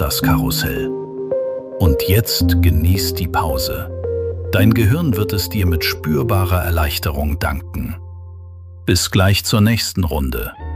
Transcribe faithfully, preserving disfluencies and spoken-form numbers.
das Karussell. Und jetzt genieß die Pause. Dein Gehirn wird es dir mit spürbarer Erleichterung danken. Bis gleich zur nächsten Runde.